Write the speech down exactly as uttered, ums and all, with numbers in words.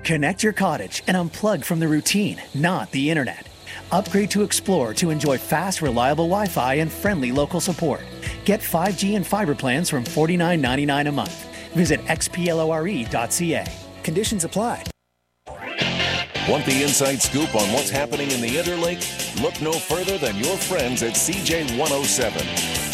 Connect your cottage and unplug from the routine, not the internet. Upgrade to Explore to enjoy fast, reliable Wi-Fi and friendly local support. Get five G and fiber plans from forty-nine ninety-nine a month. Visit x p lore dot c a. Conditions apply. Want the inside scoop on what's happening in the Interlake? Look no further than your friends at C J one oh seven.